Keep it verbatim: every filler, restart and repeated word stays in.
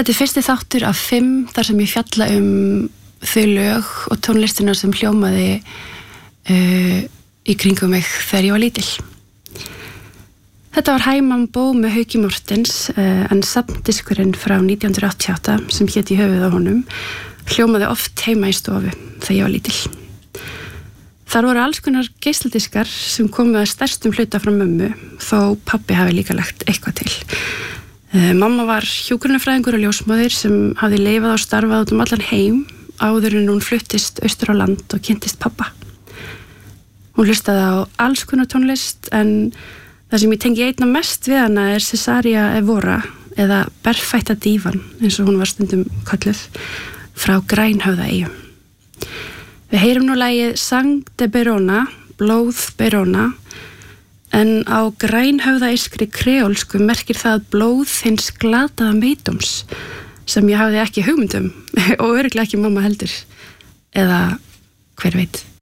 Þetta er fyrsti þáttur af fimm þar sem ég fjalla um þau lög og tónlistina sem hljómaði uh, í kringum mig þegar ég var lítil. Þetta var Hæ Mambo með Hauki Mortens uh, en safndiskurinn frá nítján hundruð áttatíu og átta sem hét í höfuð á honum hljómaði oft heima í stofu þegar ég var lítil. Þar voru alls konar geisladiskar sem komu að stærstum hluta frá mömmu þó pabbi hafi líka lagt eitthvað til. Uh, mamma var hjúkrunarfræðingur og ljósmóðir sem hafði lifað og starfað út um allan heim áður en hún fluttist austur á land og kynntist pabba. Hún hlustaði á alls konar tónlist en það sem ég tengi einna mest við hana er Cesaria Evora eða Berfætta dívan eins og hún var stundum kölluð frá Grænhöfðaeyjum. Við heyrum nú lagið Sang de Berona, Blóð Berona, en á grænhöfðaeyskri kreólsku merkir það blóð hins glataða meitums sem ég hafði ekki hugmynd um og örugglega ekki mamma heldur, eða hver veit.